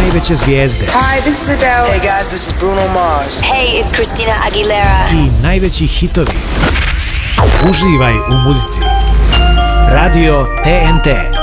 najveće zvijezde. Hi, this is Adele. Hey guys, this is Bruno Mars. Hey, it's Christina Aguilera. I najveći hitovi. Uživaj u muzici. Radio TNT.